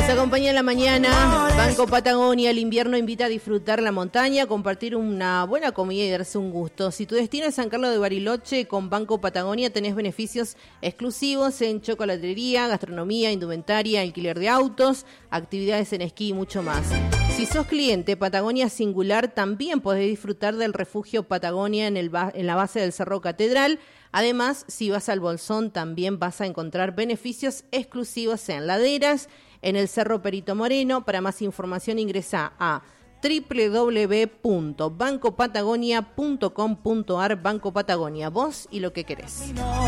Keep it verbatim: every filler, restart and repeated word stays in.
Acompaña en la mañana. Banco Patagonia, el invierno invita a disfrutar la montaña, compartir una buena comida y darse un gusto. Si tu destino es San Carlos de Bariloche, con Banco Patagonia tenés beneficios exclusivos en chocolatería, gastronomía, indumentaria, alquiler de autos, actividades en esquí y mucho más. Si sos cliente Patagonia Singular, también podés disfrutar del refugio Patagonia en, el ba- en la base del Cerro Catedral. Además, si vas al Bolsón, también vas a encontrar beneficios exclusivos en laderas, en el Cerro Perito Moreno. Para más información ingresa a doble u doble u doble u punto banco patagonia punto com punto a r. Banco Patagonia, vos y lo que querés.